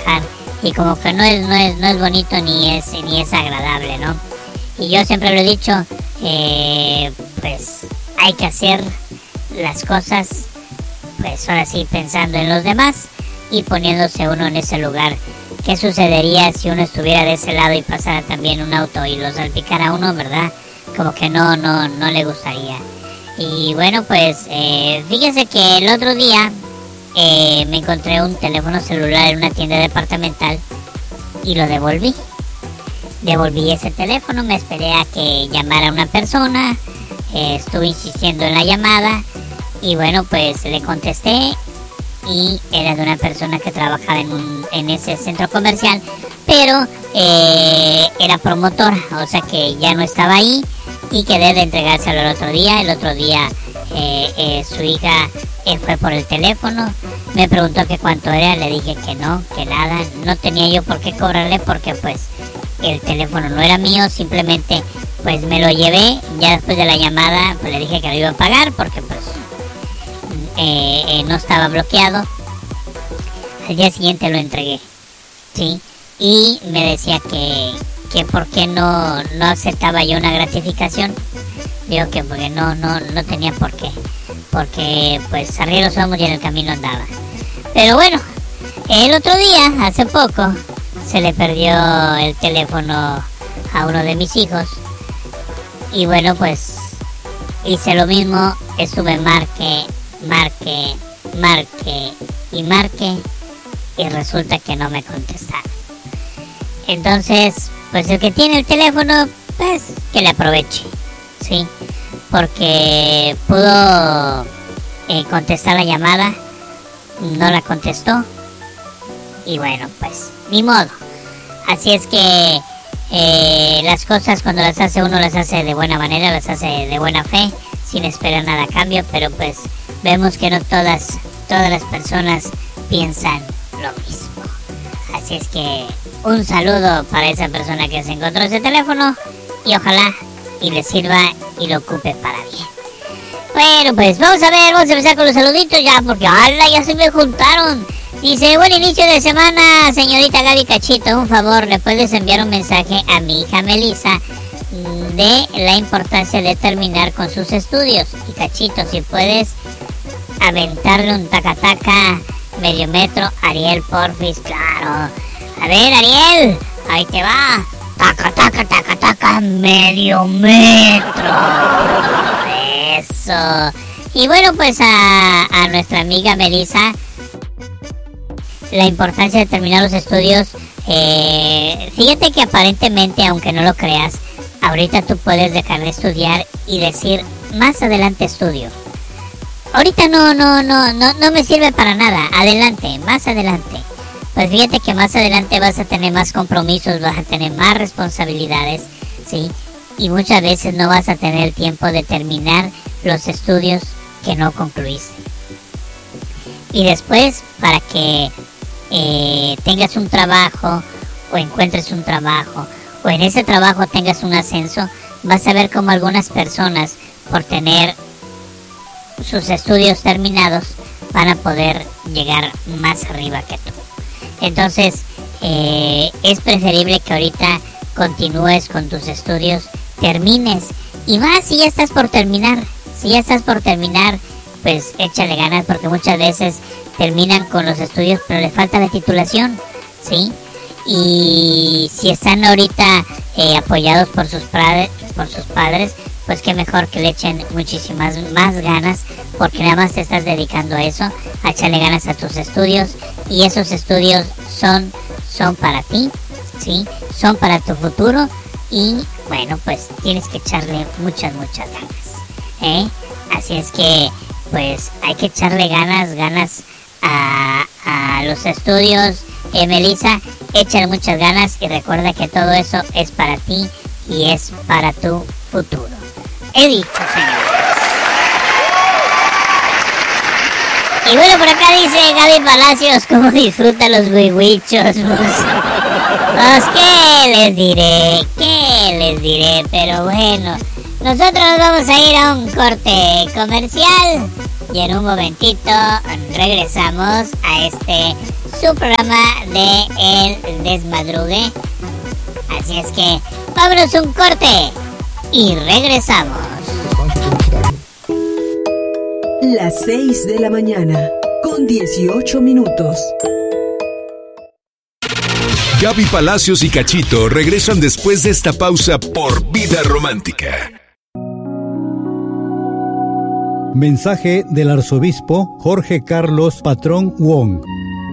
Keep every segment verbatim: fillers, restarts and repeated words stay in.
trabajar y como que no es no es no es bonito ni es ni es agradable, ¿no? Y yo siempre lo he dicho, eh, pues hay que hacer las cosas, pues ahora sí, pensando en los demás y poniéndose uno en ese lugar. ¿Qué sucedería si uno estuviera de ese lado y pasara también un auto y lo salpicara a uno, verdad? Como que no no no le gustaría. Y bueno, pues eh, fíjese que el otro día eh, me encontré un teléfono celular en una tienda departamental y lo devolví. Devolví ese teléfono, me esperé a que llamara una persona, eh, estuve insistiendo en la llamada y bueno, pues le contesté y era de una persona que trabajaba en, un, en ese centro comercial, pero eh, era promotora, o sea que ya no estaba ahí y quedé de entregárselo el otro día. El otro día eh, eh, su hija eh, fue por el teléfono, me preguntó que cuánto era, le dije que no, que nada, no tenía yo por qué cobrarle porque pues el teléfono no era mío, simplemente pues me lo llevé. Ya después de la llamada pues le dije que lo iba a pagar porque pues eh, eh, no estaba bloqueado. Al día siguiente lo entregué, sí, y me decía que que por qué no no aceptaba yo una gratificación. Digo que porque no no no tenía por qué, porque pues arrieros somos y en el camino andaba. Pero bueno, el otro día, hace poco, se le perdió el teléfono a uno de mis hijos y bueno, pues hice lo mismo, estuve marque, marque, marque y marque y resulta que no me contestaron. Entonces, pues el que tiene el teléfono, pues que le aproveche, ¿sí? Porque pudo eh, contestar la llamada, no la contestó y bueno, pues ni modo. Así es que eh, las cosas cuando las hace uno las hace de buena manera, las hace de buena fe, sin esperar nada a cambio, pero pues vemos que no todas, todas las personas piensan lo mismo. Así es que un saludo para esa persona que se encontró ese teléfono y ojalá y le sirva y lo ocupe para bien. Bueno, pues vamos a ver, vamos a empezar con los saluditos ya, porque ¡hala! Ya se me juntaron. Dice, buen inicio de semana, señorita Gaby Cachito, un favor, ¿le puedes enviar un mensaje a mi hija Melissa de la importancia de terminar con sus estudios? Y Cachito, si puedes aventarle un taca-taca medio metro, Ariel, porfis, claro. A ver, Ariel, ahí te va. Taca, taca, taca, taca, medio metro. Eso. Y bueno, pues a, a nuestra amiga Melissa, la importancia de terminar los estudios. Eh, fíjate que aparentemente, aunque no lo creas, ahorita tú puedes dejar de estudiar y decir, más adelante estudio. Ahorita no, no, no, no, no me sirve para nada. Adelante, más adelante. Pues fíjate que más adelante vas a tener más compromisos, vas a tener más responsabilidades, ¿sí? Y muchas veces no vas a tener el tiempo de terminar los estudios que no concluiste. Y después, para que eh, tengas un trabajo o encuentres un trabajo o en ese trabajo tengas un ascenso, vas a ver cómo algunas personas, por tener sus estudios terminados, van a poder llegar más arriba que tú. Entonces, eh, es preferible que ahorita continúes con tus estudios, termines, y más si ya estás por terminar, si ya estás por terminar, pues échale ganas, porque muchas veces terminan con los estudios, pero le falta la titulación, ¿sí? Y si están ahorita eh, apoyados por sus, padres, por sus padres, pues qué mejor que le echen muchísimas más ganas, porque nada más te estás dedicando a eso, a echarle ganas a tus estudios, y esos estudios son, son para ti, ¿sí? Son para tu futuro, y bueno, pues tienes que echarle muchas, muchas ganas, ¿eh? Así es que, pues hay que echarle ganas, ganas a, a los estudios, eh, Melissa, échale muchas ganas y recuerda que todo eso es para ti y es para tu futuro. He dicho, señores. Y bueno, por acá dice Gaby Palacios, ¿cómo disfruta los huihuichos? Pues, pues, ¿qué les diré? ¿Qué les diré? Pero bueno, nosotros vamos a ir a un corte comercial y en un momentito regresamos a este su programa de El Desmadrugue. Así es que vámonos un corte y regresamos. Las seis de la mañana con dieciocho minutos. Gaby Palacios y Cachito regresan después de esta pausa por Vida Romántica. Mensaje del arzobispo Jorge Carlos Patrón Wong.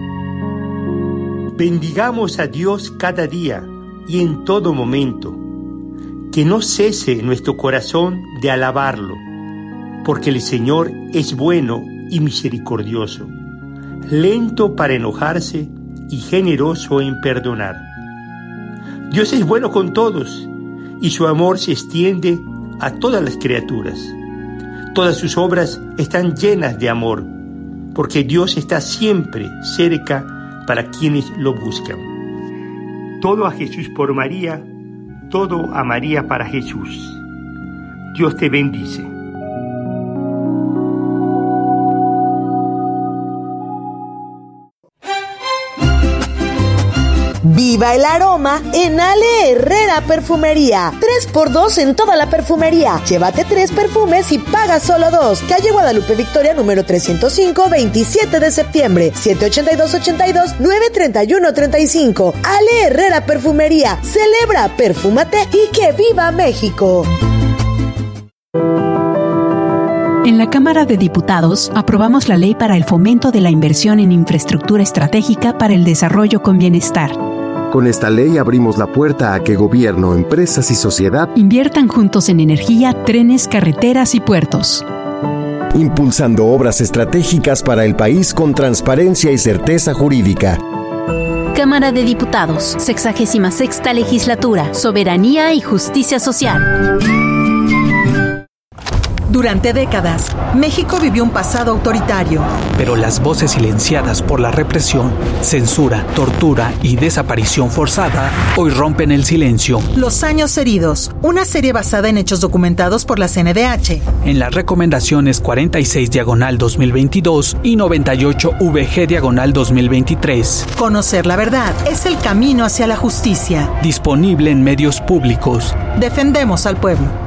Bendigamos a Dios cada día y en todo momento. Que no cese nuestro corazón de alabarlo, porque el Señor es bueno y misericordioso, lento para enojarse y generoso en perdonar. Dios es bueno con todos y su amor se extiende a todas las criaturas. Todas sus obras están llenas de amor, porque Dios está siempre cerca para quienes lo buscan. Todo a Jesús por María, todo a María para Jesús. Dios te bendice. ¡Viva el aroma en Ale Herrera Perfumería! tres por dos en toda la perfumería. Llévate tres perfumes y paga solo dos. Calle Guadalupe Victoria, número trescientos cinco, veintisiete de septiembre. siete ochenta y dos, ochenta y dos, nueve treinta y uno, treinta y cinco. Ale Herrera Perfumería. Celebra, perfúmate y que viva México. En la Cámara de Diputados aprobamos la Ley para el Fomento de la Inversión en Infraestructura Estratégica para el Desarrollo con Bienestar. Con esta ley abrimos la puerta a que gobierno, empresas y sociedad inviertan juntos en energía, trenes, carreteras y puertos, impulsando obras estratégicas para el país con transparencia y certeza jurídica. Cámara de Diputados, sexagésima sexta Legislatura, Soberanía y Justicia Social. Durante décadas, México vivió un pasado autoritario. Pero las voces silenciadas por la represión, censura, tortura y desaparición forzada hoy rompen el silencio. Los años heridos, una serie basada en hechos documentados por la C N D H. En las recomendaciones cuarenta y seis diagonal dos mil veintidós y noventa y ocho V G diagonal dos mil veintitrés. Conocer la verdad es el camino hacia la justicia. Disponible en medios públicos. Defendemos al pueblo.